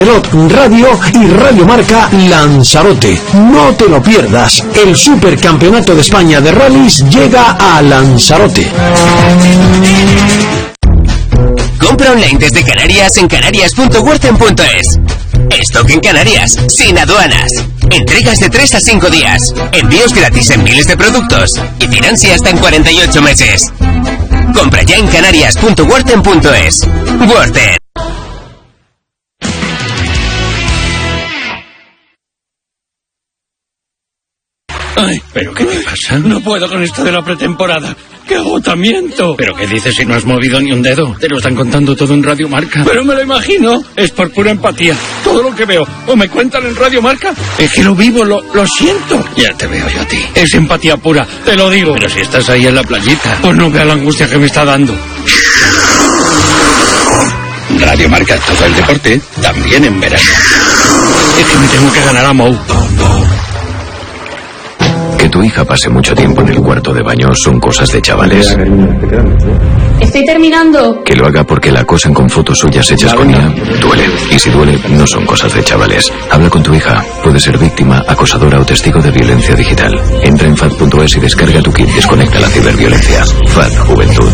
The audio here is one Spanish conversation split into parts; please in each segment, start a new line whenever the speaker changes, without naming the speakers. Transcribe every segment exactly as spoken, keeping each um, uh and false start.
Radio y Radio Marca Lanzarote. No te lo pierdas. El Supercampeonato de España de Rallys llega a Lanzarote.
Compra online desde Canarias en canarias punto worten punto es. Stock en Canarias, sin aduanas. Entregas de tres a cinco días. Envíos gratis en miles de productos. Y financia hasta en cuarenta y ocho meses. Compra ya en canarias punto worten punto es. Worten.
Ay, ¿pero qué te pasa? No puedo con esto de la pretemporada. ¡Qué agotamiento! ¿Pero qué dices si no has movido ni un dedo? Te lo están contando todo en Radio Marca. Pero me lo imagino. Es por pura empatía. Todo lo que veo o me cuentan en Radio Marca es que lo vivo, lo, lo siento. Ya te veo yo a ti. Es empatía pura, te lo digo. Pero si estás ahí en la playita, pues no vea la angustia que me está dando. Radio Marca, todo el deporte, también en verano. Es que me tengo que ganar a Mou.
Que tu hija pase mucho tiempo en el cuarto de baño son cosas de chavales.
Estoy terminando.
Que lo haga porque la acosan con fotos suyas hechas con I A, duele. Y si duele, no son cosas de chavales. Habla con tu hija. Puede ser víctima, acosadora o testigo de violencia digital. Entra en fad punto es y descarga tu kit. Desconecta la ciberviolencia. F A D Juventud.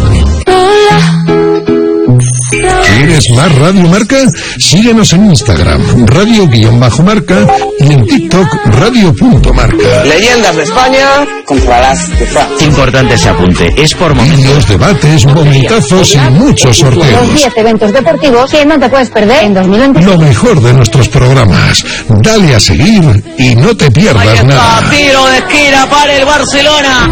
¿Quieres más Radio Marca? Síguenos en Instagram, Radio-Marca, y en TikTok, Radio.marca.
Leyendas de España contra las de Francia.
Importante ese apunte, es por momentos.
Vídeos, debates, momentazos y muchos sorteos.
Los diez eventos deportivos que no te puedes perder en dos mil veinte.
Lo mejor de nuestros programas. Dale a seguir y no te pierdas nada.
Tiro de esquina para el Barcelona.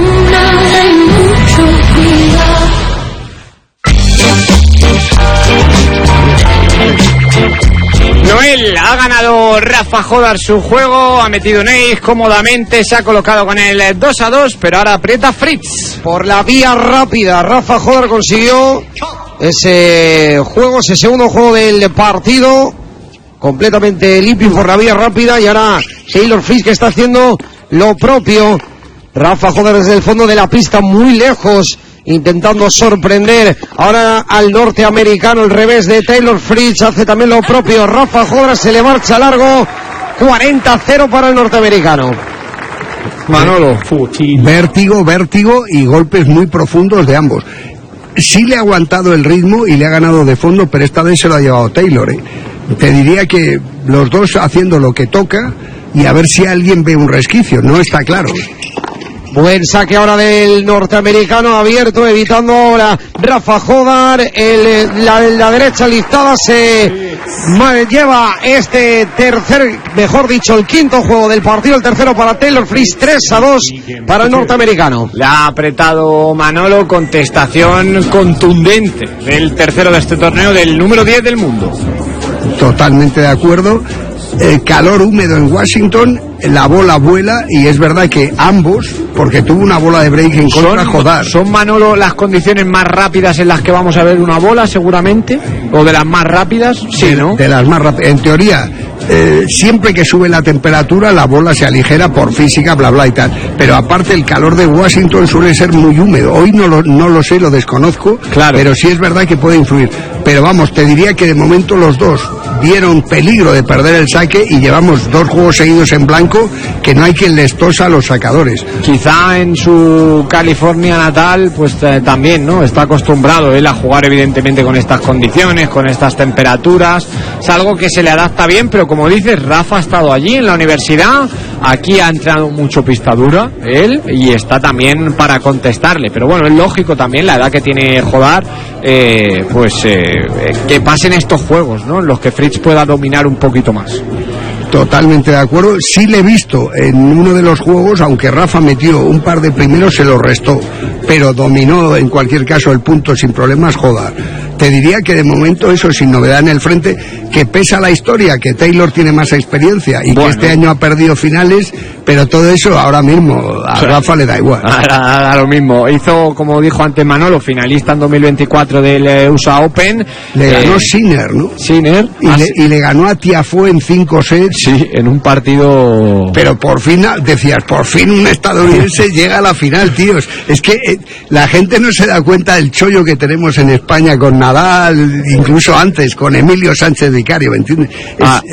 Noel, ha ganado Rafa Jodar su juego, ha metido un ace cómodamente, se ha colocado con el dos a dos, pero ahora aprieta Fritz.
Por la vía rápida, Rafa Jodar consiguió ese juego, ese segundo juego del partido, completamente limpio por la vía rápida, y ahora Taylor Fritz que está haciendo lo propio. Rafa Jodar desde el fondo de la pista, muy lejos, intentando sorprender ahora al norteamericano. El revés de Taylor Fritz hace también lo propio. Rafa Jodar se le marcha largo. cuarenta a cero para el norteamericano.
Manolo. Vértigo, vértigo y golpes muy profundos de ambos. Sí le ha aguantado el ritmo y le ha ganado de fondo, pero esta vez se lo ha llevado Taylor, ¿eh? Te diría que los dos haciendo lo que toca y a ver si alguien ve un resquicio. No está claro.
Buen saque ahora del norteamericano, abierto, evitando ahora Rafa Jodar. El, la, la derecha listada se lleva este tercer, mejor dicho, el quinto juego del partido, el tercero para Taylor Fritz, tres a dos para el norteamericano.
Le ha apretado Manolo, contestación contundente del tercero de este torneo, del número diez del mundo.
Totalmente de acuerdo. El calor húmedo en Washington, la bola vuela y es verdad que ambos, porque tuvo una bola de break en contra
¿Son,
Jodar.
¿Son, Manolo, las condiciones más rápidas en las que vamos a ver una bola seguramente? ¿O de las más rápidas? Sí,
de,
¿no?
De las más rápidas. En teoría, eh, siempre que sube la temperatura, la bola se aligera por física, bla, bla y tal. Pero aparte el calor de Washington suele ser muy húmedo. Hoy no lo, no lo sé, lo desconozco, claro, pero sí es verdad que puede influir. Pero vamos, te diría que de momento los dos dieron peligro de perder el saque y llevamos dos juegos seguidos en blanco que no hay quien les tosa a los sacadores.
Quizá en su California natal pues eh, también, ¿no? Está acostumbrado él a jugar evidentemente con estas condiciones, con estas temperaturas. Es algo que se le adapta bien, pero como dices, Rafa ha estado allí en la universidad, aquí ha entrenado mucho pista dura él y está también para contestarle. Pero bueno, es lógico también la edad que tiene Jodar, eh, pues eh, que pasen estos juegos, ¿no? En los que Fritz pueda dominar un poquito más.
Totalmente de acuerdo. Sí le he visto en uno de los juegos, aunque Rafa metió un par de primeros, se lo restó, pero dominó en cualquier caso el punto sin problemas Jodar. Te diría que de momento eso sin novedad en el frente, que pesa la historia, que Taylor tiene más experiencia y bueno, que este año ha perdido finales, pero todo eso ahora mismo a Rafa le da igual.
A, a lo mismo. Hizo, como dijo antes Manolo, finalista en dos mil veinticuatro del eh, U S A Open.
Le
eh,
ganó Sinner, ¿no?
Sinner.
Y, le, y le ganó a Tiafoe en cinco sets.
Sí, en un partido...
Pero por fin, decías, por fin un estadounidense llega a la final, tíos. Es que eh, la gente no se da cuenta del chollo que tenemos en España con Nadal, incluso antes, con Emilio Sánchez Vicario, ¿me entiendes? Es,
ah,